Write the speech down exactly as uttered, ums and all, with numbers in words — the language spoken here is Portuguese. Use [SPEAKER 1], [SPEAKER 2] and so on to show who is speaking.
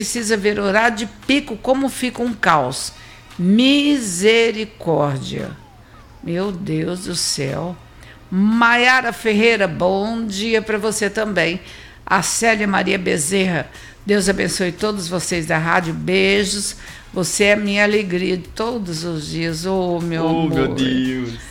[SPEAKER 1] Precisa ver horário de pico, como fica um caos. Misericórdia. Meu Deus do céu. Maiara Ferreira, bom dia para você também. A Célia Maria Bezerra, Deus abençoe todos vocês da rádio. Beijos. Você é minha alegria de todos os dias. Oh, meu
[SPEAKER 2] Oh,
[SPEAKER 1] amor.
[SPEAKER 2] meu Deus.